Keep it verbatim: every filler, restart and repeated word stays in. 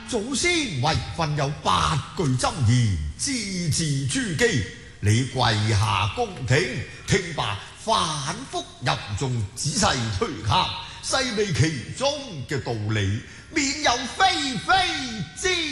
祖先遺訓有八句箴言，字字珠璣。你跪下恭聽，聽罷反覆吟誦，仔細推敲，細味其中嘅道理，免有非非之